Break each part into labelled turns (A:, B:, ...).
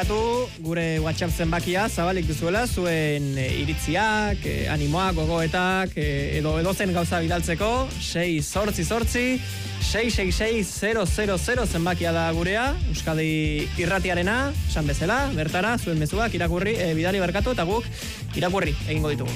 A: gogoratu gure WhatsApp zenbakia zabalik duzuela zuen iritziak, animoak, gogoetak edo edozen gauza bidaltzeko 688-666-000 zenbakia da gurea, Euskadi Irratiarena, esan bezala, bertara, zuen mezuak irakurri, bidali barkatu eta guk irakurri egingo ditugu.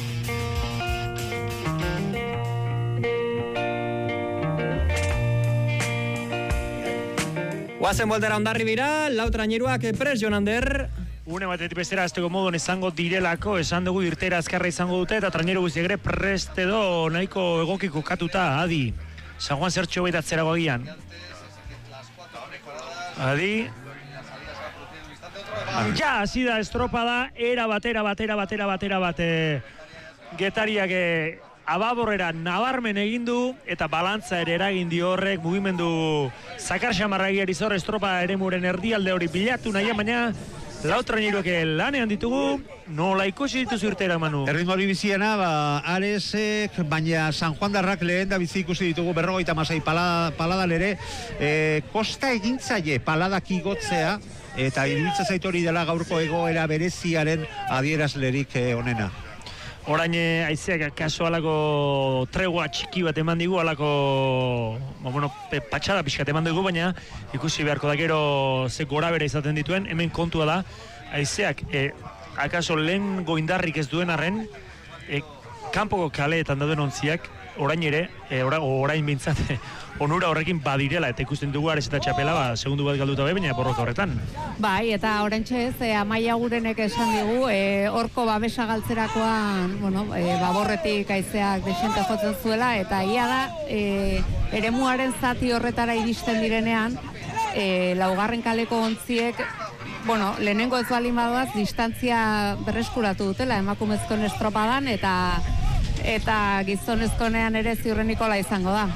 A: Guazen voltera ondarri bira, lau traineruak pres, Jon Ander.
B: Une batetik bestera azteko modon izango direlako, esan dugu irtera azkarra izango dute, eta traineru guztiak ere prest edo nahiko egokiko katuta, Adi. San Juan zertxo behitatzerago agian. Adi. Ja, hasi da estropada, era bat. Getariak ababorrera nabarmen egin du, eta balantza ere eragin dio horrek, mugimendu zakar xamarragiari zor estropa eremuren erdialde hori bilatu nahi, baina lau traineruak lanean ditugu, nola ikusi dituzu irtera, Manu?
C: Erritmo hori biziena, Aresek, baina San Juan darrak lehen da bizi ikusi ditugu 56 paladan ere, kosta egintzaile paladak igotzea, eta iruditzen zaitu hori dela gaurko egoera bereziaren adierazlerik onena.
B: Orain haizeak kaso alako tregua txiki bat eman digu, alako patxada pixkat eman dugu, baina ikusi beharko da gero ze gora bere izaten dituen, hemen kontua da, haizeak akaso lehen goindarrik ez duen arren, kanpoko kaleetan dauden ontziak, orain ere, orain bintzat, onura horrekin badirela, eta ikusten dugu Ares eta Txapela, segundu bat galduta baina borroka horretan.
D: Bai, eta oraintxe ez, Amaia Gurenek esan digu, horko babesa galtzerakoan, baborretik haizeak desente jotzen zuela, eta ia da, eremuaren zati horretara iristen direnean, laugarren kaleko ontziek, lehenengo ez baldin badoaz, distantzia berreskuratu dutela, emakumezkoen estropadan, eta gizonezkonean ere ziurrenikola izango da.